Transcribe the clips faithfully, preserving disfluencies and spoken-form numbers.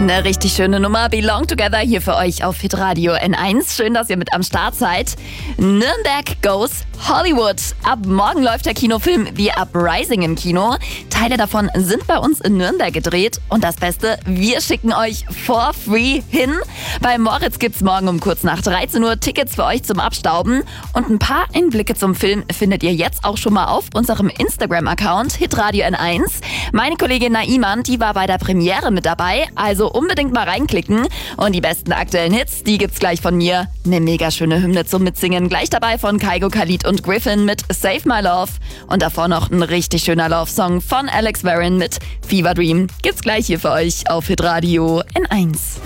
Eine richtig schöne Nummer, Belong Together hier für euch auf Hitradio N eins. Schön, dass ihr mit am Start seid. Nürnberg goes Hollywood. Ab morgen läuft der Kinofilm The Uprising im Kino. Teile davon sind bei uns in Nürnberg gedreht. Und das Beste, wir schicken euch for free hin. Bei Moritz gibt's morgen um kurz nach dreizehn Uhr Tickets für euch zum Abstauben. Und ein paar Einblicke zum Film findet ihr jetzt auch schon mal auf unserem Instagram-Account Hitradio N eins. Meine Kollegin Naiman, die war bei der Premiere mit dabei. Also unbedingt mal reinklicken. Und die besten aktuellen Hits, die gibt's gleich von mir. Eine mega schöne Hymne zum Mitsingen. Gleich dabei von Kygo, Khalid und Griffin mit Save My Love. Und davor noch ein richtig schöner Love-Song von Alex Warren mit Fever Dream. Gibt's gleich hier für euch auf Hitradio N eins.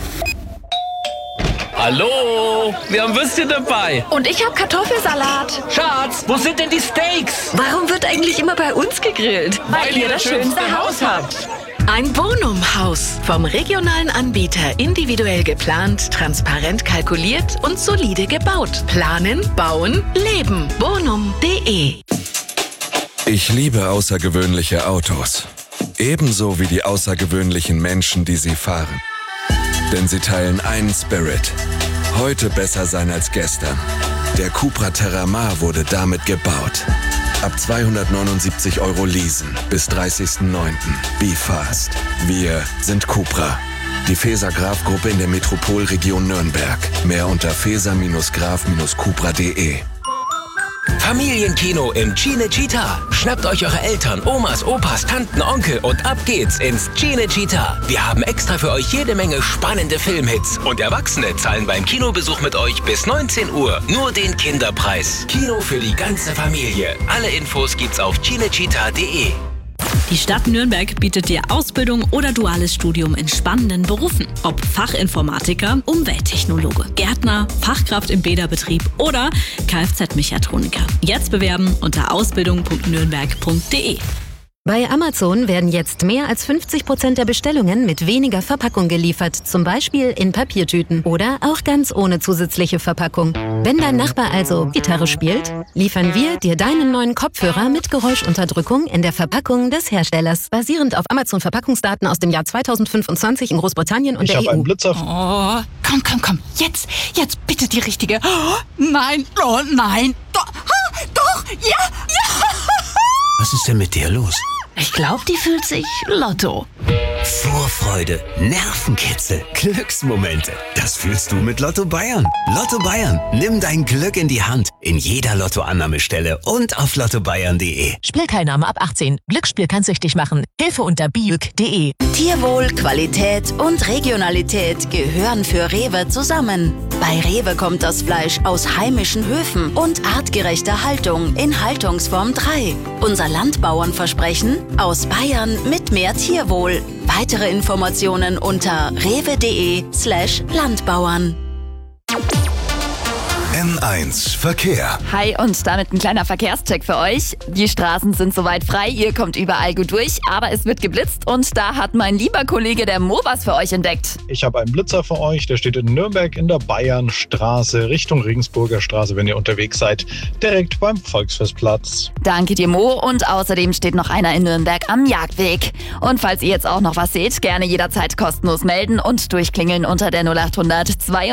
Hallo, wir haben Würstchen dabei. Und ich habe Kartoffelsalat. Schatz, wo sind denn die Steaks? Warum wird eigentlich immer bei uns gegrillt? Weil, Weil ihr das schönste Haus habt. Ein Bonum-Haus. Vom regionalen Anbieter individuell geplant, transparent kalkuliert und solide gebaut. Planen, bauen, leben. Bonum punkt de. Ich liebe außergewöhnliche Autos. Ebenso wie die außergewöhnlichen Menschen, die sie fahren. Denn sie teilen einen Spirit. Heute besser sein als gestern. Der Cupra Terramar wurde damit gebaut. Ab zweihundertneunundsiebzig Euro leasen bis dreißigsten neunten Be fast. Wir sind Cupra. Die Feser-Graf-Gruppe in der Metropolregion Nürnberg. Mehr unter feser graf cupra punkt de. Familienkino im Cinecittà. Schnappt euch eure Eltern, Omas, Opas, Tanten, Onkel und ab geht's ins Cinecittà. Wir haben extra für euch jede Menge spannende Filmhits. Und Erwachsene zahlen beim Kinobesuch mit euch bis neunzehn Uhr nur den Kinderpreis. Kino für die ganze Familie. Alle Infos gibt's auf cinecittà punkt de. Die Stadt Nürnberg bietet dir Ausbildung oder duales Studium in spannenden Berufen. Ob Fachinformatiker, Umwelttechnologe, Gärtner, Fachkraft im Bäderbetrieb oder Kfz-Mechatroniker. Jetzt bewerben unter ausbildung punkt nürnberg punkt de. Bei Amazon werden jetzt mehr als fünfzig Prozent der Bestellungen mit weniger Verpackung geliefert, zum Beispiel in Papiertüten oder auch ganz ohne zusätzliche Verpackung. Wenn dein Nachbar also Gitarre spielt, liefern wir dir deinen neuen Kopfhörer mit Geräuschunterdrückung in der Verpackung des Herstellers, basierend auf Amazon-Verpackungsdaten aus dem Jahr zweitausendfünfundzwanzig in Großbritannien und ich der E U. Einen Blitzer. Oh, komm, komm, komm, jetzt, jetzt bitte die richtige. Oh, nein, oh nein, doch, ah, doch, ja, ja. Was ist denn mit dir los? Ich glaube, die fühlt sich Lotto. Vorfreude, Nervenkitzel, Glücksmomente. Das fühlst du mit Lotto Bayern. Lotto Bayern, nimm dein Glück in die Hand. In jeder Lottoannahmestelle und auf lotto bayern punkt de. Spielteilnahme ab achtzehn. Glücksspiel kann süchtig machen. Hilfe unter biuk punkt de. Tierwohl, Qualität und Regionalität gehören für Rewe zusammen. Bei Rewe kommt das Fleisch aus heimischen Höfen und artgerechter Haltung in Haltungsform drei. Unser Landbauernversprechen: aus Bayern mit mehr Tierwohl. Weitere Informationen unter rewe punkt de slash Landbauern. N eins Verkehr. Hi und damit ein kleiner Verkehrscheck für euch. Die Straßen sind soweit frei, ihr kommt überall gut durch, aber es wird geblitzt und da hat mein lieber Kollege der Mo was für euch entdeckt. Ich habe einen Blitzer für euch, der steht in Nürnberg in der Bayernstraße Richtung Regensburger Straße, wenn ihr unterwegs seid, direkt beim Volksfestplatz. Danke dir, Mo. Und außerdem steht noch einer in Nürnberg am Jagdweg. Und falls ihr jetzt auch noch was seht, gerne jederzeit kostenlos melden und durchklingeln unter der null acht hundert zwei